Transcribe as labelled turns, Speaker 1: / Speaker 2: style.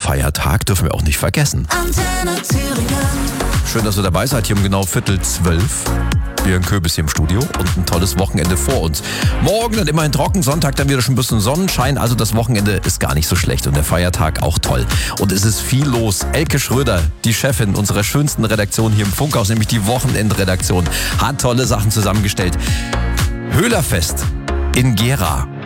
Speaker 1: Feiertag dürfen wir auch nicht vergessen.
Speaker 2: Antenne Thüringen.
Speaker 1: Schön, dass ihr dabei seid, hier um genau 11:45. Björn Köbis hier im Studio und ein tolles Wochenende vor uns. Morgen dann immerhin trocken, Sonntag dann wieder schon ein bisschen Sonnenschein, also das Wochenende ist gar nicht so schlecht und der Feiertag auch toll. Und es ist viel los. Elke Schröder, die Chefin unserer schönsten Redaktion hier im Funkhaus, nämlich die Wochenendredaktion, hat tolle Sachen zusammengestellt. Höhlerfest in Gera.